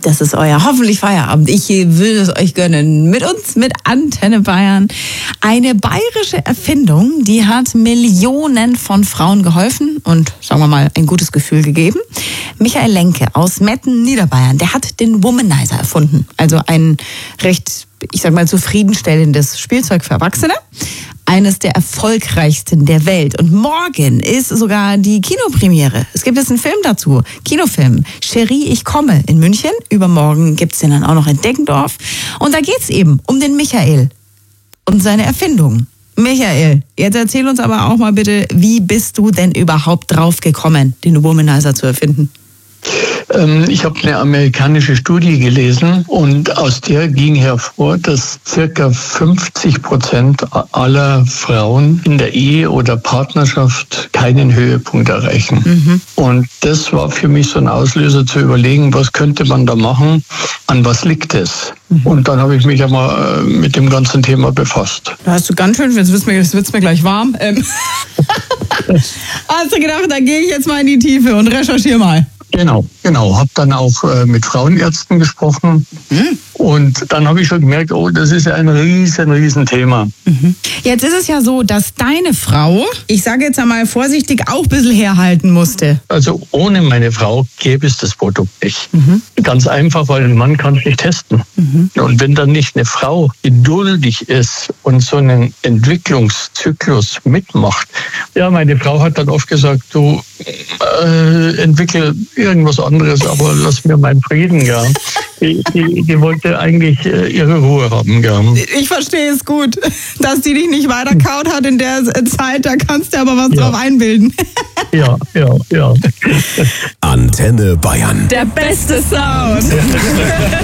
Das ist euer hoffentlich Feierabend. Ich will es euch gönnen. Mit uns, mit Antenne Bayern. Eine bayerische Erfindung, die hat Millionen von Frauen geholfen und, sagen wir mal, ein gutes Gefühl gegeben. Michael Lenke aus Metten, Niederbayern, der hat den Womanizer erfunden. Also ein recht, ich sag mal, zufriedenstellendes Spielzeug für Erwachsene. Eines der erfolgreichsten der Welt. Und morgen ist sogar die Kinopremiere. Es gibt jetzt einen Film dazu. Kinofilm. Cherie, ich komme in München. Übermorgen gibt's den dann auch noch in Deggendorf. Und da geht's eben um den Michael und seine Erfindung. Michael, jetzt erzähl uns aber auch mal bitte, wie bist du denn überhaupt drauf gekommen, den Womanizer zu erfinden? Ich habe eine amerikanische Studie gelesen und aus der ging hervor, dass circa 50% aller Frauen in der Ehe oder Partnerschaft keinen Höhepunkt erreichen. Und das war für mich so ein Auslöser zu überlegen, was könnte man da machen, an was liegt es? Und dann habe ich mich einmal mit dem ganzen Thema befasst. Da hast du ganz schön, jetzt wird's mir gleich warm. Hast du gedacht, da gehe ich jetzt mal in die Tiefe und recherchiere mal. Genau. Hab dann auch mit Frauenärzten gesprochen. Und dann habe ich schon gemerkt, oh, das ist ja ein riesen Thema. Jetzt ist es ja so, dass deine Frau, ich sage jetzt einmal vorsichtig, auch ein bisschen herhalten musste. Also ohne meine Frau gäbe es das Produkt nicht. Ganz einfach, weil ein Mann kann es nicht testen. Und wenn dann nicht eine Frau geduldig ist und so einen Entwicklungszyklus mitmacht, ja, meine Frau hat dann oft gesagt, du entwickel irgendwas anderes, aber lass mir meinen Frieden, ja. Die wollte eigentlich ihre Ruhe haben, ja. Ich verstehe es gut, dass die dich nicht weiterkaut hat in der Zeit, da kannst du aber was drauf einbilden. Ja. Antenne Bayern. Der beste Sound.